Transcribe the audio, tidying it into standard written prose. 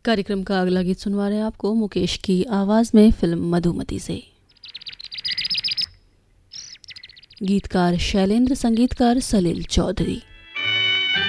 कार्यक्रम का अगला गीत सुनवा रहे हैं आपको मुकेश की आवाज में फिल्म मधुमती से। गीतकार शैलेंद्र, संगीतकार सलील चौधरी।